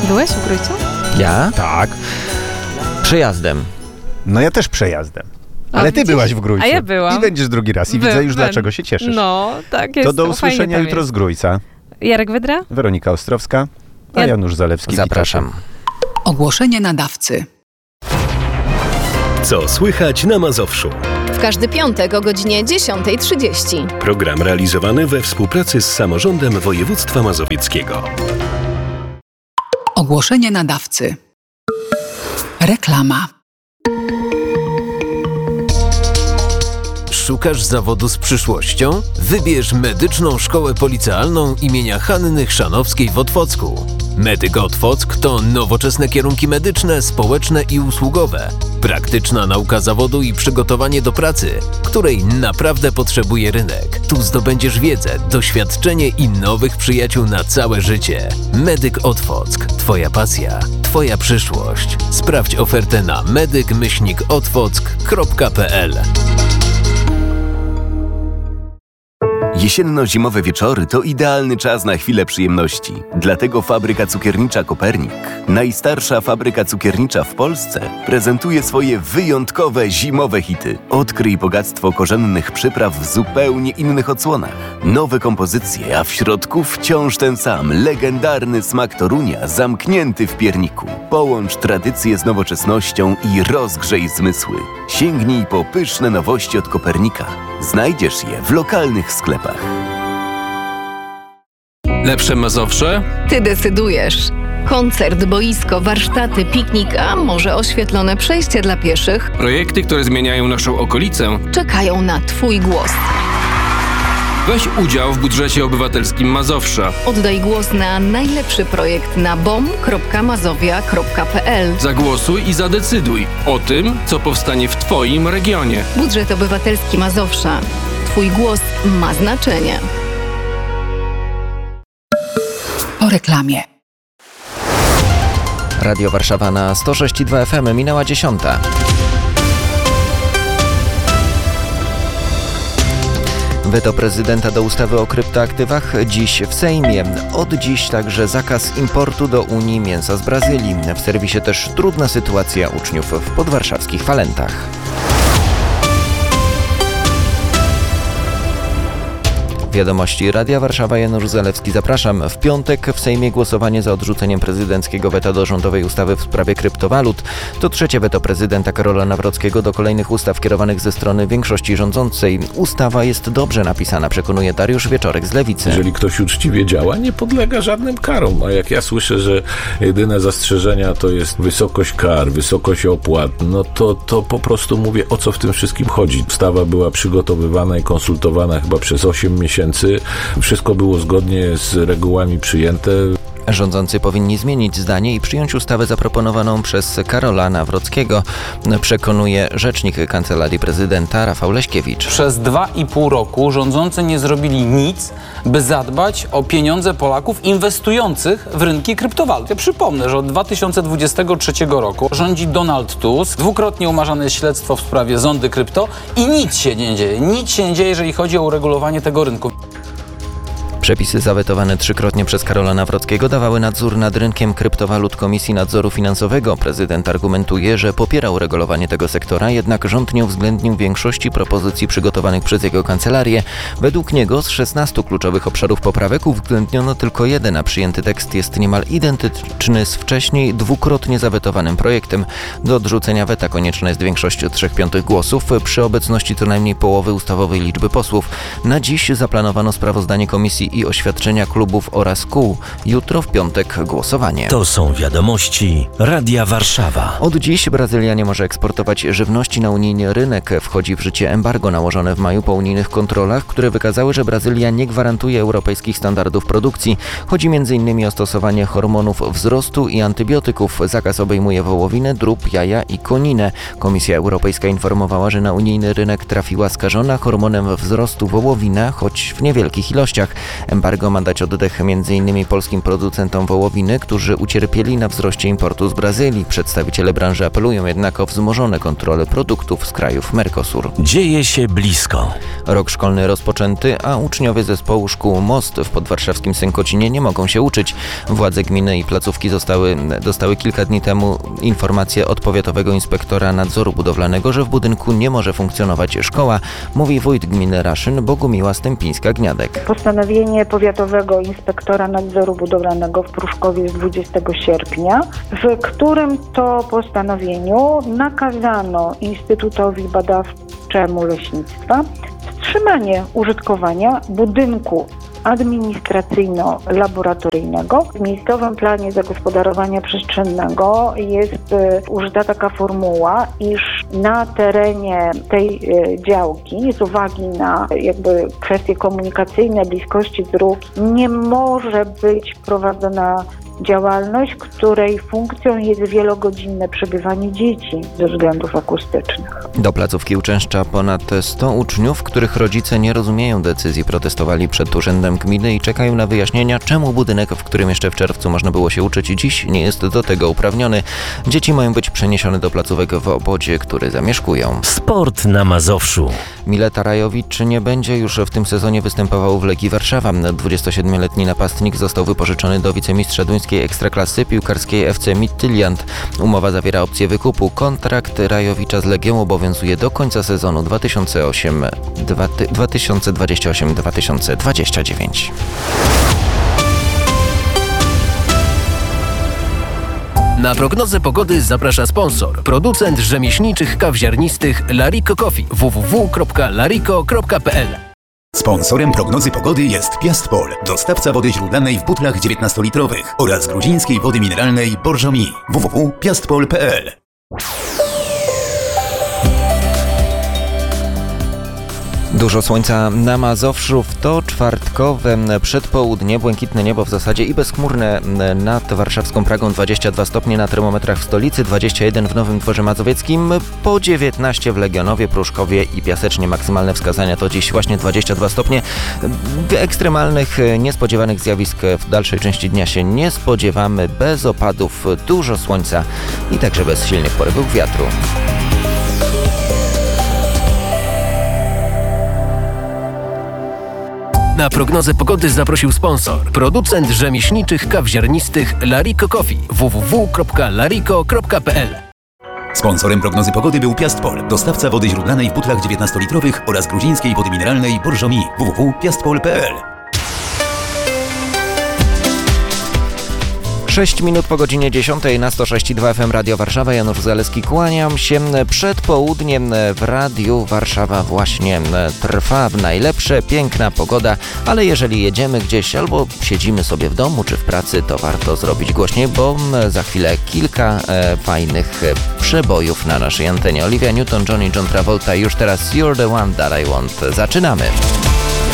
Byłeś w Grójcu? Ja? Tak. Przejazdem. No ja też przejazdem. Ale ty byłaś w Grójcu. A ja byłam. I będziesz drugi raz. I widzę już, dlaczego się cieszysz. No, tak jest. To do usłyszenia jutro z Grójca. Jarek Wydra? Weronika Ostrowska, a Janusz Zalewski. Zapraszam. Ogłoszenie nadawcy. Co słychać na Mazowszu? W każdy piątek o godzinie 10:30. Program realizowany we współpracy z Samorządem Województwa Mazowieckiego. Ogłoszenie nadawcy. Reklama. Szukasz zawodu z przyszłością? Wybierz Medyczną Szkołę Policealną imienia Hanny Chrzanowskiej w Otwocku. Medyk Otwock to nowoczesne kierunki medyczne, społeczne i usługowe. Praktyczna nauka zawodu i przygotowanie do pracy, której naprawdę potrzebuje rynek. Tu zdobędziesz wiedzę, doświadczenie i nowych przyjaciół na całe życie. Medyk Otwock. Twoja pasja, twoja przyszłość. Sprawdź ofertę na medyk-otwock.pl. Jesienno-zimowe wieczory to idealny czas na chwilę przyjemności. Dlatego fabryka cukiernicza Kopernik, najstarsza fabryka cukiernicza w Polsce, prezentuje swoje wyjątkowe zimowe hity. Odkryj bogactwo korzennych przypraw w zupełnie innych odsłonach. Nowe kompozycje, a w środku wciąż ten sam, legendarny smak Torunia zamknięty w pierniku. Połącz tradycję z nowoczesnością i rozgrzej zmysły. Sięgnij po pyszne nowości od Kopernika. Znajdziesz je w lokalnych sklepach. Lepsze Mazowsze? Ty decydujesz. Koncert, boisko, warsztaty, piknik, a może oświetlone przejście dla pieszych Projekty, które zmieniają naszą okolicę. czekają na Twój głos. Weź udział w budżecie obywatelskim Mazowsza. Oddaj głos na najlepszy projekt na bom.mazowia.pl. Zagłosuj i zadecyduj o tym, co powstanie w Twoim regionie. Budżet obywatelski Mazowsza. Twój głos ma znaczenie. Po reklamie. Radio Warszawa na 106,2 FM. Minęła 10. Weto prezydenta do ustawy o kryptoaktywach dziś w Sejmie. Od dziś także zakaz importu do Unii mięsa z Brazylii. W serwisie też trudna sytuacja uczniów w podwarszawskich Falentach. Wiadomości Radia Warszawa, Janusz Zalewski. Zapraszam. W piątek w Sejmie głosowanie za odrzuceniem prezydenckiego weta do rządowej ustawy w sprawie kryptowalut. To trzecie weto prezydenta Karola Nawrockiego do kolejnych ustaw kierowanych ze strony większości rządzącej. Ustawa jest dobrze napisana, przekonuje Dariusz Wieczorek z Lewicy. Jeżeli ktoś uczciwie działa, nie podlega żadnym karom. A jak ja słyszę, że jedyne zastrzeżenia to jest wysokość kar, wysokość opłat, no to po prostu mówię, o co w tym wszystkim chodzi. Ustawa była przygotowywana i konsultowana chyba przez 8 miesięcy. Wszystko było zgodnie z regułami przyjęte. Rządzący powinni zmienić zdanie i przyjąć ustawę zaproponowaną przez Karola Nawrockiego, przekonuje rzecznik Kancelarii Prezydenta Rafał Leśkiewicz. Przez 2,5 roku rządzący nie zrobili nic, by zadbać o pieniądze Polaków inwestujących w rynki kryptowalut. Ja przypomnę, że od 2023 roku rządzi Donald Tusk, dwukrotnie umarzane śledztwo w sprawie zondy krypto i nic się nie dzieje. Nic się nie dzieje, jeżeli chodzi o uregulowanie tego rynku. Przepisy zawetowane trzykrotnie przez Karola Nawrockiego dawały nadzór nad rynkiem kryptowalut Komisji Nadzoru Finansowego. Prezydent argumentuje, że popierał regulowanie tego sektora, jednak rząd nie uwzględnił większości propozycji przygotowanych przez jego kancelarię. Według niego z 16 kluczowych obszarów poprawek uwzględniono tylko jeden, a przyjęty tekst jest niemal identyczny z wcześniej dwukrotnie zawetowanym projektem. Do odrzucenia weta konieczna jest większość 3/5 głosów przy obecności co najmniej połowy ustawowej liczby posłów. Na dziś zaplanowano sprawozdanie komisji i oświadczenia klubów oraz kół. Jutro w piątek głosowanie. To są wiadomości Radia Warszawa. Od dziś Brazylia nie może eksportować żywności na unijny rynek. Wchodzi w życie embargo nałożone w maju po unijnych kontrolach, które wykazały, że Brazylia nie gwarantuje europejskich standardów produkcji. Chodzi m.in. o stosowanie hormonów wzrostu i antybiotyków. Zakaz obejmuje wołowinę, drób, jaja i koninę. Komisja Europejska informowała, że na unijny rynek trafiła skażona hormonem wzrostu wołowina, choć w niewielkich ilościach. Embargo ma dać oddech m.in. polskim producentom wołowiny, którzy ucierpieli na wzroście importu z Brazylii. Przedstawiciele branży apelują jednak o wzmożone kontrole produktów z krajów Mercosur. Dzieje się blisko. Rok szkolny rozpoczęty, a uczniowie zespołu szkół Most w podwarszawskim Sękocinie nie mogą się uczyć. Władze gminy i placówki dostały kilka dni temu informację od powiatowego inspektora nadzoru budowlanego, że w budynku nie może funkcjonować szkoła, mówi wójt gminy Raszyn Bogumiła Stępińska-Gniadek. Postanowienie powiatowego inspektora nadzoru budowlanego w Pruszkowie z 20 sierpnia, w którym to postanowieniu nakazano Instytutowi Badawczemu Leśnictwa wstrzymanie użytkowania budynku administracyjno-laboratoryjnego. W miejscowym planie zagospodarowania przestrzennego jest użyta taka formuła, iż na terenie tej działki z uwagi na kwestie komunikacyjne, bliskości dróg nie może być prowadzona działalność, której funkcją jest wielogodzinne przebywanie dzieci ze względów akustycznych. Do placówki uczęszcza ponad 100 uczniów, których rodzice nie rozumieją decyzji, protestowali przed urzędem gminy i czekają na wyjaśnienia, czemu budynek, w którym jeszcze w czerwcu można było się uczyć, dziś nie jest do tego uprawniony. Dzieci mają być przeniesione do placówek w obozie, który zamieszkują. Sport na Mazowszu. Mileta Rajowicz nie będzie już w tym sezonie występował w Legii Warszawa. 27-letni napastnik został wypożyczony do wicemistrza duńskiej ekstraklasy piłkarskiej FC Midtjylland. Umowa zawiera opcję wykupu. Kontrakt Rajowicza z Legią obowiązuje do końca sezonu 2028-2029. Na prognozę pogody zaprasza sponsor, producent rzemieślniczych kaw ziarnistych Lariko Coffee www.lariko.pl. Sponsorem prognozy pogody jest Piastpol, dostawca wody źródlanej w butlach 19-litrowych oraz gruzińskiej wody mineralnej Borżomi. www.piastpol.pl. Dużo słońca na Mazowszu w to czwartkowe przedpołudnie, błękitne niebo w zasadzie i bezchmurne nad warszawską Pragą, 22 stopnie na termometrach w stolicy, 21 w Nowym Dworze Mazowieckim, po 19 w Legionowie, Pruszkowie i Piasecznie. Maksymalne wskazania to dziś właśnie 22 stopnie. Ekstremalnych, niespodziewanych zjawisk w dalszej części dnia się nie spodziewamy, bez opadów, dużo słońca i także bez silnych porywów wiatru. Na prognozę pogody zaprosił sponsor, producent rzemieślniczych kaw ziarnistych Lariko Coffee www.lariko.pl. Sponsorem prognozy pogody był Piastpol, dostawca wody źródlanej w butlach 19-litrowych oraz gruzińskiej wody mineralnej Borżomi. www.piastpol.pl. 6 minut po godzinie 10 na 106,2 FM Radio Warszawa. Janusz Zaleski, kłaniam się. Przed południem w Radiu Warszawa właśnie trwa najlepsze, piękna pogoda, ale jeżeli jedziemy gdzieś albo siedzimy sobie w domu czy w pracy, to warto zrobić głośniej, bo za chwilę kilka fajnych przebojów na naszej antenie. Olivia Newton-John i John Travolta już teraz You're the One That I Want. Zaczynamy!